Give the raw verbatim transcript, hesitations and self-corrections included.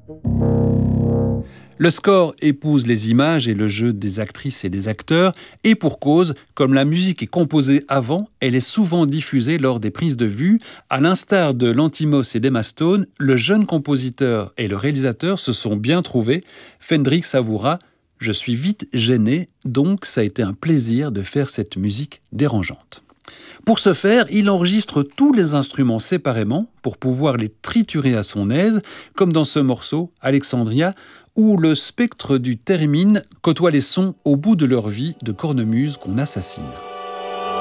Le score épouse les images et le jeu des actrices et des acteurs, et pour cause, comme la musique est composée avant, elle est souvent diffusée lors des prises de vue. À l'instar de Lanthimos et d'Emma Stone, le jeune compositeur et le réalisateur se sont bien trouvés. Fendrix avouera « Je suis vite gêné, donc ça a été un plaisir de faire cette musique dérangeante ». Pour ce faire, il enregistre tous les instruments séparément pour pouvoir les triturer à son aise, comme dans ce morceau, Alexandria, où le spectre du thérémine côtoie les sons au bout de leur vie de cornemuse qu'on assassine.